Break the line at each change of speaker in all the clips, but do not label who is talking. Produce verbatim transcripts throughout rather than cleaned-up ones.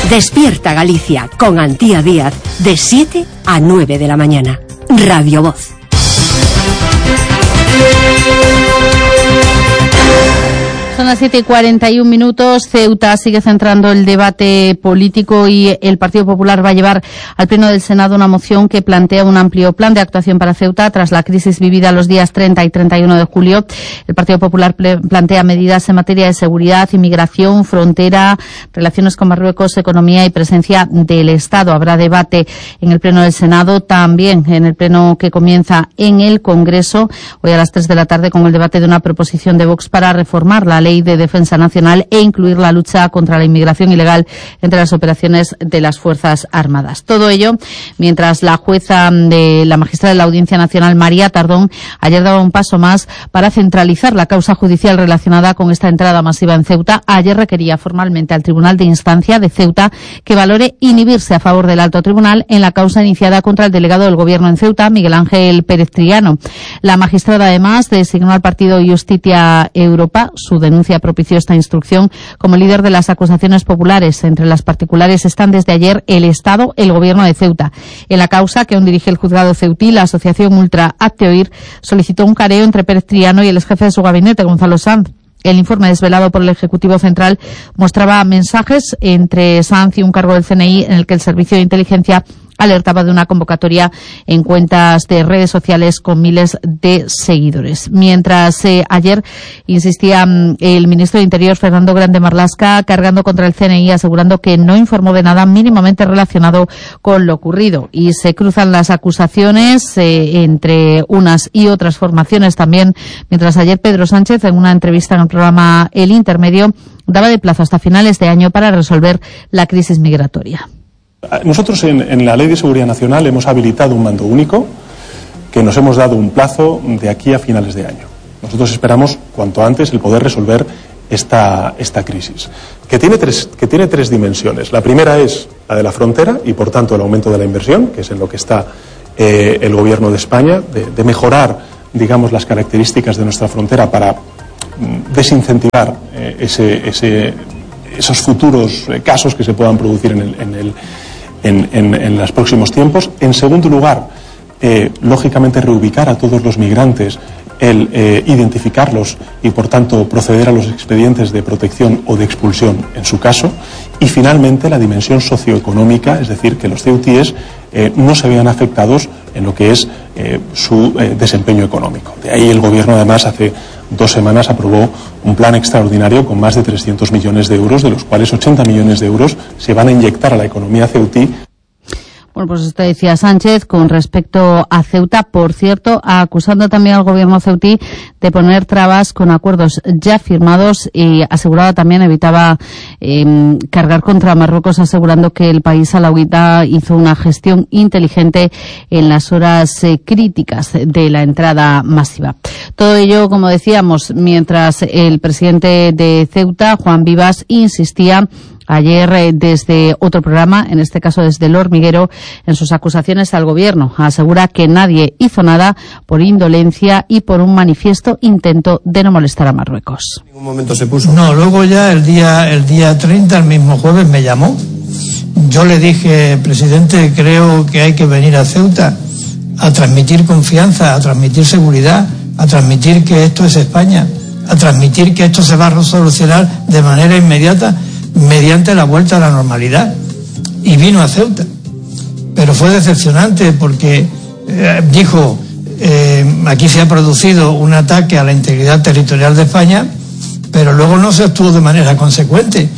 Despierta Galicia con Antía Díaz de siete a nueve de la mañana. Radio Voz.
Son las siete y cuarenta y un minutos. Ceuta sigue centrando el debate político y el Partido Popular va a llevar al Pleno del Senado una moción que plantea un amplio plan de actuación para Ceuta tras la crisis vivida los días treinta y treinta y uno de julio. El Partido Popular plantea medidas en materia de seguridad, inmigración, frontera, relaciones con Marruecos, economía y presencia del Estado. Habrá debate en el Pleno del Senado, también en el Pleno que comienza en el Congreso, hoy a las tres de la tarde, con el debate de una proposición de Vox para reformar la Ley de Defensa Nacional e incluir la lucha contra la inmigración ilegal entre las operaciones de las Fuerzas Armadas. Todo ello mientras la jueza de la magistrada de la Audiencia Nacional, María Tardón, ayer daba un paso más para centralizar la causa judicial relacionada con esta entrada masiva en Ceuta. Ayer requería formalmente al Tribunal de Instancia de Ceuta que valore inhibirse a favor del Alto Tribunal en la causa iniciada contra el delegado del Gobierno en Ceuta, Miguel Ángel Pérez Triano. La magistrada además designó al partido Justitia Europa. Su denuncia propició esta instrucción como líder de las acusaciones populares. Entre las particulares están desde ayer el Estado, el Gobierno de Ceuta. En la causa que aún dirige el juzgado ceutí, la asociación Ultra Acteoir solicitó un careo entre Pérez Triano y el exjefe de su gabinete, Gonzalo Sanz. El informe desvelado por el Ejecutivo Central mostraba mensajes entre Sanz y un cargo del C N I en el que el Servicio de Inteligencia alertaba de una convocatoria en cuentas de redes sociales con miles de seguidores. Mientras eh, ayer insistía mm, el ministro de Interior, Fernando Grande Marlaska, cargando contra el C N I, asegurando que no informó de nada mínimamente relacionado con lo ocurrido. Y se cruzan las acusaciones eh, entre unas y otras formaciones también, mientras ayer Pedro Sánchez, en una entrevista en el programa El Intermedio, daba de plazo hasta finales de año para resolver la crisis migratoria.
Nosotros en, en la Ley de Seguridad Nacional hemos habilitado un mando único que nos hemos dado un plazo de aquí a finales de año. Nosotros esperamos cuanto antes el poder resolver esta, esta crisis, que tiene, tres, que tiene tres dimensiones. La primera es la de la frontera y por tanto el aumento de la inversión, que es en lo que está eh, el Gobierno de España, de, de mejorar, digamos, las características de nuestra frontera para mm, desincentivar eh, ese, ese, esos futuros eh, casos que se puedan producir en el, en el En, en, en los próximos tiempos. En segundo lugar, eh, lógicamente reubicar a todos los migrantes, el eh, identificarlos y por tanto proceder a los expedientes de protección o de expulsión en su caso. Y finalmente la dimensión socioeconómica, es decir, que los ceutíes eh, no se vean afectados en lo que es eh, su eh, desempeño económico. De ahí el Gobierno además hace dos semanas aprobó un plan extraordinario con más de trescientos millones de euros, de los cuales ochenta millones de euros se van a inyectar a la economía ceutí.
Bueno, pues esto decía Sánchez con respecto a Ceuta, por cierto, acusando también al gobierno ceutí de poner trabas con acuerdos ya firmados y aseguraba también, evitaba eh, cargar contra Marruecos, asegurando que el país alauita hizo una gestión inteligente en las horas eh, críticas de la entrada masiva. Todo ello, como decíamos, mientras el presidente de Ceuta, Juan Vivas, insistía ayer eh, desde otro programa, en este caso desde El Hormiguero, en sus acusaciones al gobierno. Asegura que nadie hizo nada por indolencia y por un manifiesto intento de no molestar a Marruecos.
¿En ningún momento se puso?
No, luego ya el día, el día treinta, el mismo jueves, me llamó. Yo le dije, presidente, creo que hay que venir a Ceuta a transmitir confianza, a transmitir seguridad, a transmitir que esto es España, a transmitir que esto se va a solucionar de manera inmediata mediante la vuelta a la normalidad, y vino a Ceuta. Pero fue decepcionante porque eh, dijo, eh, aquí se ha producido un ataque a la integridad territorial de España, pero luego no se actuó de manera consecuente.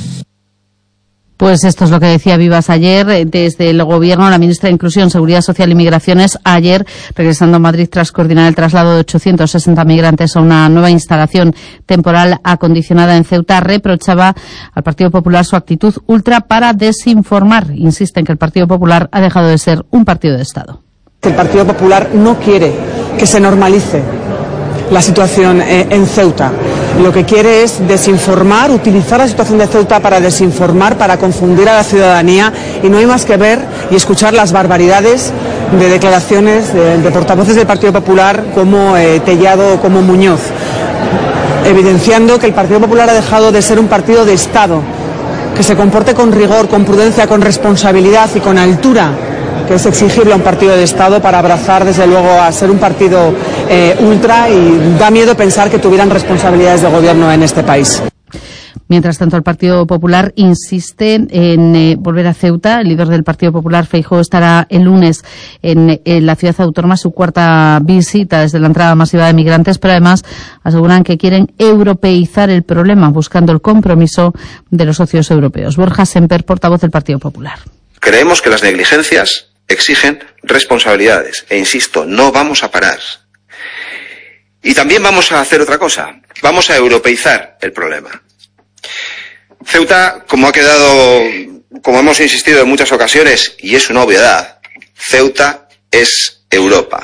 Pues esto es lo que decía Vivas ayer desde el Gobierno. La ministra de Inclusión, Seguridad Social y Migraciones, ayer, regresando a Madrid tras coordinar el traslado de ochocientos sesenta migrantes a una nueva instalación temporal acondicionada en Ceuta, reprochaba al Partido Popular su actitud ultra para desinformar. Insiste en que el Partido Popular ha dejado de ser un partido de Estado.
El Partido Popular no quiere que se normalice la situación en Ceuta. Lo que quiere es desinformar, utilizar la situación de Ceuta para desinformar, para confundir a la ciudadanía, y no hay más que ver y escuchar las barbaridades de declaraciones de, de portavoces del Partido Popular como eh, Tellado o como Muñoz, evidenciando que el Partido Popular ha dejado de ser un partido de Estado que se comporte con rigor, con prudencia, con responsabilidad y con altura, que es exigirle a un partido de Estado para abrazar desde luego a ser un partido eh, ultra, y da miedo pensar que tuvieran responsabilidades de gobierno en este país.
Mientras tanto, el Partido Popular insiste en eh, volver a Ceuta. El líder del Partido Popular, Feijóo, estará el lunes en, en la ciudad autónoma, su cuarta visita desde la entrada masiva de migrantes, pero además aseguran que quieren europeizar el problema, buscando el compromiso de los socios europeos. Borja Semper, portavoz del Partido Popular.
Creemos que las negligencias exigen responsabilidades e, insisto, no vamos a parar. Y también vamos a hacer otra cosa, vamos a europeizar el problema. Ceuta, como ha quedado, como hemos insistido en muchas ocasiones, y es una obviedad, Ceuta es Europa.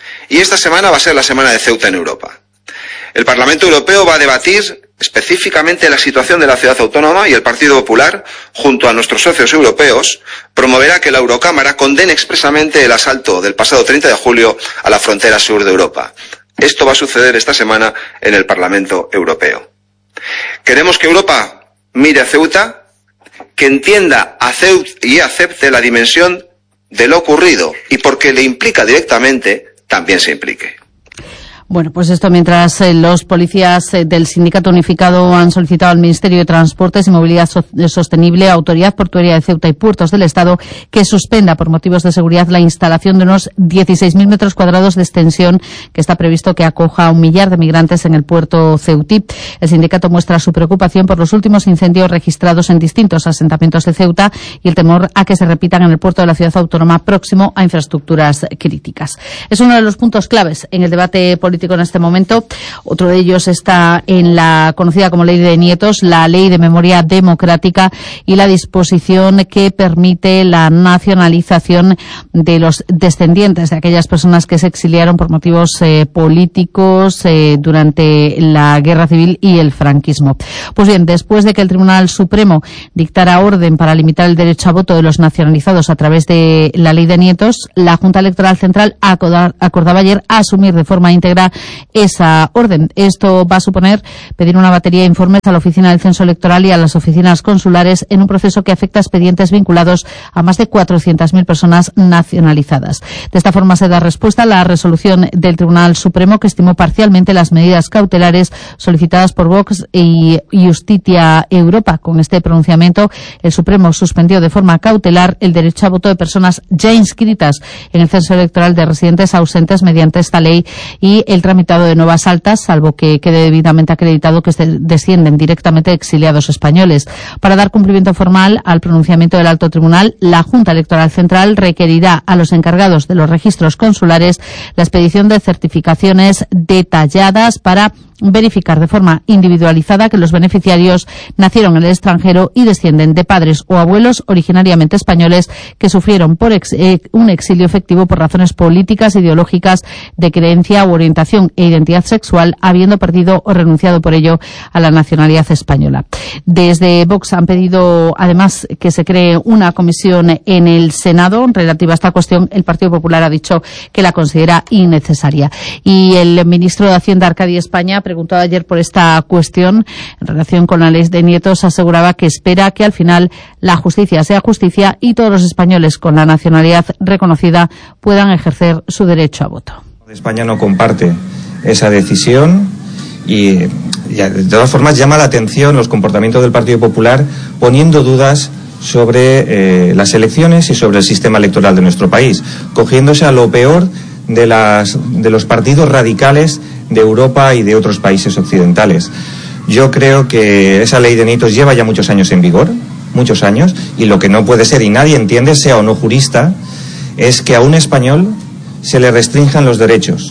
Y esta semana va a ser la semana de Ceuta en Europa. El Parlamento Europeo va a debatir específicamente la situación de la ciudad autónoma, y el Partido Popular, junto a nuestros socios europeos, promoverá que la Eurocámara condene expresamente el asalto del pasado treinta de julio a la frontera sur de Europa. Esto va a suceder esta semana en el Parlamento Europeo. Queremos que Europa mire a Ceuta, que entienda a Ceuta y acepte la dimensión de lo ocurrido, y porque le implica directamente, también se implique.
Bueno, pues esto mientras eh, los policías eh, del Sindicato Unificado han solicitado al Ministerio de Transportes y Movilidad so Sostenible, Autoridad Portuaria de Ceuta y Puertos del Estado, que suspenda por motivos de seguridad la instalación de unos dieciséis mil metros cuadrados de extensión que está previsto que acoja a un millar de migrantes en el puerto ceutí. El sindicato muestra su preocupación por los últimos incendios registrados en distintos asentamientos de Ceuta y el temor a que se repitan en el puerto de la ciudad autónoma próximo a infraestructuras críticas. Es uno de los puntos claves en el debate político en este momento. Otro de ellos está en la conocida como Ley de Nietos, la Ley de Memoria Democrática y la disposición que permite la nacionalización de los descendientes de aquellas personas que se exiliaron por motivos eh, políticos eh, durante la Guerra Civil y el franquismo. Pues bien, después de que el Tribunal Supremo dictara orden para limitar el derecho a voto de los nacionalizados a través de la Ley de Nietos, la Junta Electoral Central acordaba ayer asumir de forma íntegra esa orden. Esto va a suponer pedir una batería de informes a la Oficina del Censo Electoral y a las oficinas consulares en un proceso que afecta a expedientes vinculados a más de cuatrocientas mil personas nacionalizadas. De esta forma se da respuesta a la resolución del Tribunal Supremo, que estimó parcialmente las medidas cautelares solicitadas por Vox y Justitia Europa. Con este pronunciamiento, el Supremo suspendió de forma cautelar el derecho a voto de personas ya inscritas en el Censo Electoral de residentes ausentes mediante esta ley y el tramitado de nuevas altas, salvo que quede debidamente acreditado que descienden directamente de exiliados españoles. Para dar cumplimiento formal al pronunciamiento del Alto Tribunal, la Junta Electoral Central requerirá a los encargados de los registros consulares la expedición de certificaciones detalladas para verificar de forma individualizada que los beneficiarios nacieron en el extranjero y descienden de padres o abuelos originariamente españoles que sufrieron por ex, eh, un exilio efectivo por razones políticas, ideológicas, de creencia u orientación e identidad sexual, habiendo perdido o renunciado por ello a la nacionalidad española. Desde Vox han pedido además que se cree una comisión en el Senado relativa a esta cuestión. El Partido Popular ha dicho que la considera innecesaria. Y el ministro de Hacienda, Arcadi España, preguntado ayer por esta cuestión en relación con la ley de Nietos, aseguraba que espera que al final la justicia sea justicia y todos los españoles con la nacionalidad reconocida puedan ejercer su derecho a voto.
España no comparte esa decisión y, y de todas formas llama la atención los comportamientos del Partido Popular poniendo dudas sobre eh, las elecciones y sobre el sistema electoral de nuestro país, cogiéndose a lo peor de, las, de los partidos radicales de Europa y de otros países occidentales. Yo creo que esa ley de Nietos lleva ya muchos años en vigor, muchos años, y lo que no puede ser, y nadie entiende, sea o no jurista, es que a un español se le restrinjan los derechos.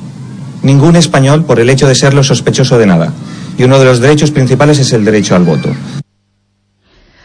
Ningún español por el hecho de serlo sospechoso de nada. Y uno de los derechos principales es el derecho al voto.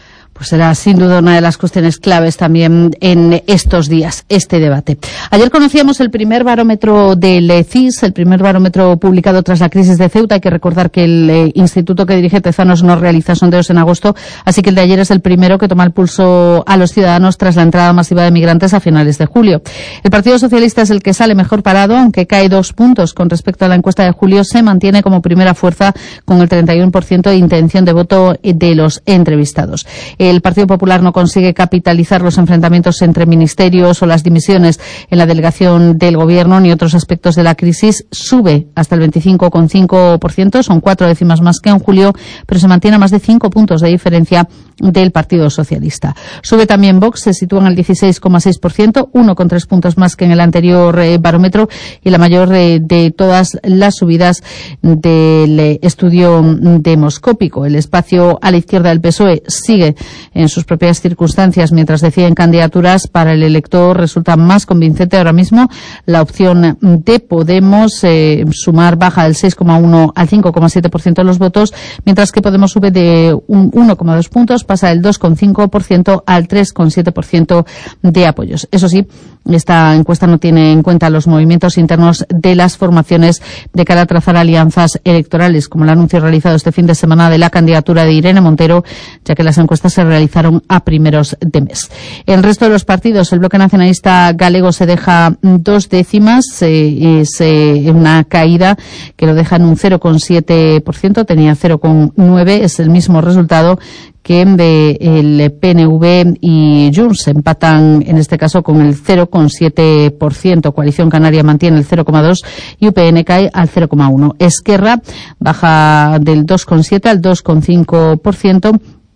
pues será sin duda una de las cuestiones claves también en estos días, este debate. Ayer conocíamos el primer barómetro del C I S, el primer barómetro publicado tras la crisis de Ceuta. Hay que recordar que el eh, instituto que dirige Tezanos no realiza sondeos en agosto, así que el de ayer es el primero que toma el pulso a los ciudadanos tras la entrada masiva de migrantes a finales de julio. El Partido Socialista es el que sale mejor parado, aunque cae dos puntos con respecto a la encuesta de julio. Se mantiene como primera fuerza con el treinta y uno por ciento de intención de voto de los entrevistados. El Partido Popular no consigue capitalizar los enfrentamientos entre ministerios o las dimisiones en la delegación del Gobierno ni otros aspectos de la crisis. Sube hasta el veinticinco coma cinco por ciento, son cuatro décimas más que en julio, pero se mantiene a más de cinco puntos de diferencia del Partido Socialista. Sube también Vox, se sitúa en el dieciséis coma seis por ciento, uno coma tres puntos más que en el anterior eh, barómetro, y la mayor eh, de todas las subidas del eh, estudio demoscópico. El espacio a la izquierda del P S O E sigue en sus propias circunstancias mientras deciden candidaturas. Para el elector resulta más convincente ahora mismo la opción de Podemos. Eh, Sumar baja del seis coma uno al cinco coma siete por ciento de los votos, mientras que Podemos sube de un uno coma dos puntos, pasa del dos coma cinco por ciento al tres coma siete por ciento de apoyos. Eso sí, esta encuesta no tiene en cuenta los movimientos internos de las formaciones de cara a trazar alianzas electorales, como el anuncio realizado este fin de semana de la candidatura de Irene Montero, ya que las encuestas se realizaron a primeros de mes. En el resto de los partidos, el Bloque Nacionalista Galego se deja dos décimas, eh, es eh, una caída que lo deja en un cero coma siete por ciento, tenía cero coma nueve, es el mismo resultado que de el P N V y Junts empatan en este caso con el cero coma siete por ciento. Coalición Canaria mantiene el cero coma dos por ciento y U P N cae al cero coma uno por ciento. Esquerra baja del dos coma siete al dos coma cinco por ciento.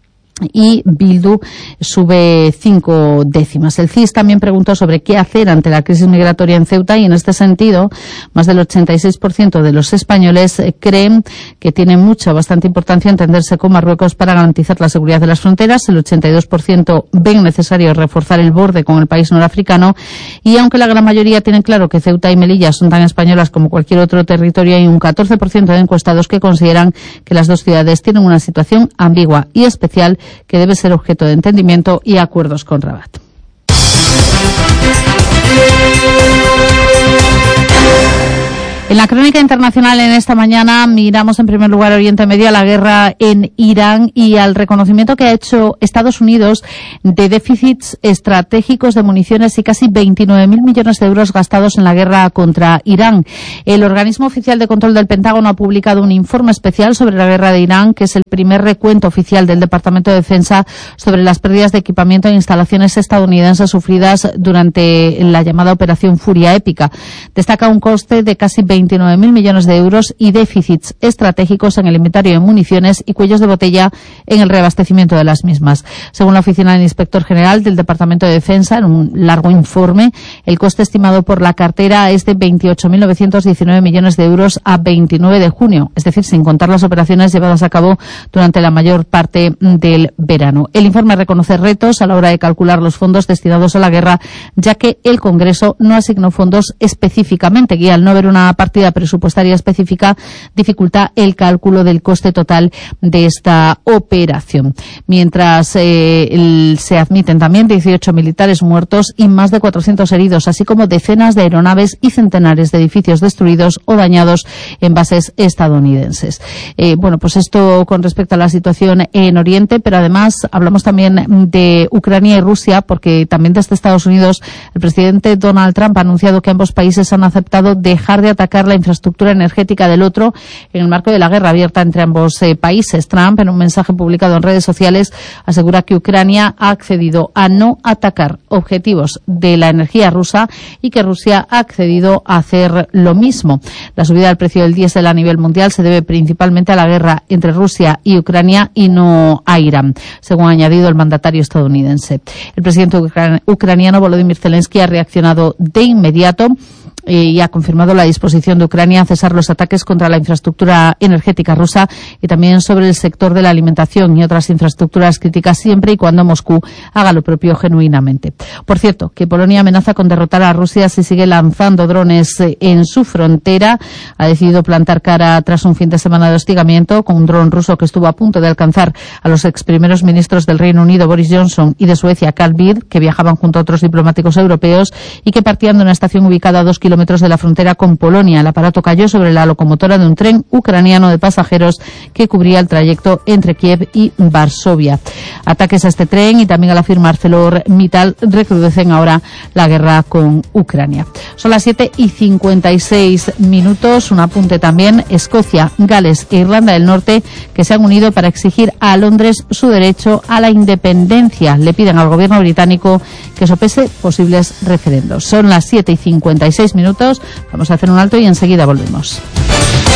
Y Bildu sube cinco décimas. El C I S también preguntó sobre qué hacer ante la crisis migratoria en Ceuta y en este sentido más del ochenta y seis por ciento de los españoles creen que tiene mucha, bastante importancia entenderse con Marruecos para garantizar la seguridad de las fronteras. El ochenta y dos por ciento ven necesario reforzar el borde con el país norafricano y aunque la gran mayoría tienen claro que Ceuta y Melilla son tan españolas como cualquier otro territorio, hay un catorce por ciento de encuestados que consideran que las dos ciudades tienen una situación ambigua y especial que debe ser objeto de entendimiento y acuerdos con Rabat. En la crónica internacional en esta mañana miramos en primer lugar a Oriente Medio, a la guerra en Irán y al reconocimiento que ha hecho Estados Unidos de déficits estratégicos de municiones y casi veintinueve mil millones de euros gastados en la guerra contra Irán. El organismo oficial de control del Pentágono ha publicado un informe especial sobre la guerra de Irán, que es el primer recuento oficial del Departamento de Defensa sobre las pérdidas de equipamiento e instalaciones estadounidenses sufridas durante la llamada Operación Furia Épica. Destaca un coste de casi veintinueve mil millones de euros y déficits estratégicos en el inventario de municiones y cuellos de botella en el reabastecimiento de las mismas. Según la Oficina del Inspector General del Departamento de Defensa, en un largo informe, el coste estimado por la cartera es de veintiocho mil novecientos diecinueve millones de euros a veintinueve de junio, es decir, sin contar las operaciones llevadas a cabo durante la mayor parte del verano. El informe reconoce retos a la hora de calcular los fondos destinados a la guerra, ya que el Congreso no asignó fondos específicamente, y al no haber una partida presupuestaria específica dificulta el cálculo del coste total de esta operación. Mientras eh, el, se admiten también dieciocho militares muertos y más de cuatrocientos heridos, así como decenas de aeronaves y centenares de edificios destruidos o dañados en bases estadounidenses. Eh, bueno, pues esto con respecto a la situación en Oriente, pero además hablamos también de Ucrania y Rusia, porque también desde Estados Unidos el presidente Donald Trump ha anunciado que ambos países han aceptado dejar de atacar la infraestructura energética del otro en el marco de la guerra abierta entre ambos eh, países. Trump, en un mensaje publicado en redes sociales, asegura que Ucrania ha accedido a no atacar objetivos de la energía rusa y que Rusia ha accedido a hacer lo mismo. La subida del precio del diésel a nivel mundial se debe principalmente a la guerra entre Rusia y Ucrania y no a Irán, según ha añadido el mandatario estadounidense. El presidente ucraniano Volodymyr Zelensky ha reaccionado de inmediato eh, y ha confirmado la disposición de Ucrania a cesar los ataques contra la infraestructura energética rusa y también sobre el sector de la alimentación y otras infraestructuras críticas, siempre y cuando Moscú haga lo propio genuinamente. Por cierto, que Polonia amenaza con derrotar a Rusia si sigue lanzando drones en su frontera. Ha decidido plantar cara tras un fin de semana de hostigamiento con un dron ruso que estuvo a punto de alcanzar a los ex primeros ministros del Reino Unido, Boris Johnson, y de Suecia, Carl Bildt, que viajaban junto a otros diplomáticos europeos y que partían de una estación ubicada a dos kilómetros de la frontera con Polonia. El aparato cayó sobre la locomotora de un tren ucraniano de pasajeros que cubría el trayecto entre Kiev y Varsovia. Ataques a este tren y también a la firma ArcelorMittal recrudecen ahora la guerra con Ucrania. Son las siete y cincuenta y seis minutos. Un apunte también: Escocia, Gales e Irlanda del Norte, que se han unido para exigir a Londres su derecho a la independencia. Le piden al gobierno británico que sopese posibles referendos. Son las siete y cincuenta y seis minutos. Vamos a hacer un alto y enseguida volvemos.